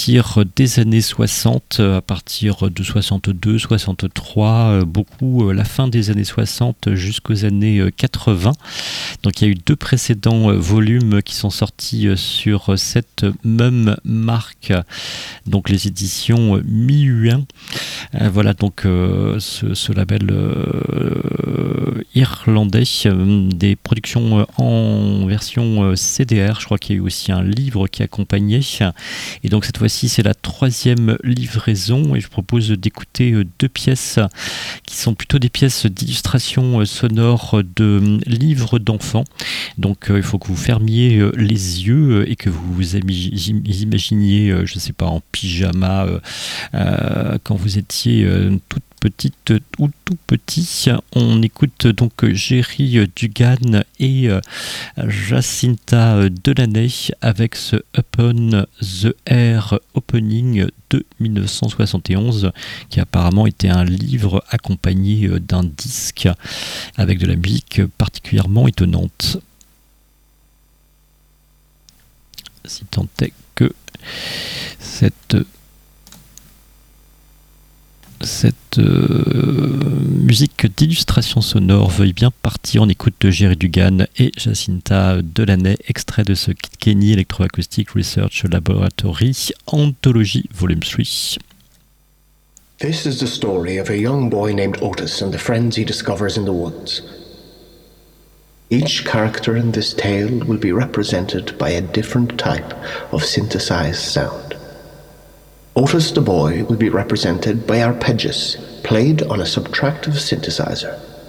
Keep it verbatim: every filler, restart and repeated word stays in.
partir des années soixante, à partir de soixante-deux, soixante-trois, beaucoup la fin des années soixante jusqu'aux années quatre-vingts. Donc il y a eu deux précédents volumes qui sont sortis sur cette même marque, donc les éditions Mihuin. Euh, voilà donc euh, ce, ce label euh, irlandais, euh, des productions en version C D R. Je crois qu'il y a eu aussi un livre qui accompagnait. Et donc cette fois-ci c'est la troisième livraison et je propose d'écouter deux pièces qui sont plutôt des pièces d'illustration sonore de livres d'enfants. Donc euh, il faut que vous fermiez les yeux et que vous vous imaginiez, euh, je ne sais pas, en pyjama euh, euh, quand vous étiez euh, toute petite ou tout petit. On écoute donc Jerry Dugan et euh, Jacinta Delaney avec ce Upon the Air Opening de dix-neuf cent soixante et onze qui apparemment était un livre accompagné d'un disque avec de la musique particulièrement étonnante. Si tant est que cette cette euh, musique d'illustration sonore veuille bien partir. On écoute de Jerry Dugan et Jacinta Delaney, extrait de ce Kilkenny Electroacoustic Research Laboratory Anthology Volume three. This is the story of a young boy named Otis and the friends he discovers in the woods. Each character in this tale will be represented by a different type of synthesized sound. Otis the boy will be represented by arpeggios played on a subtractive synthesizer.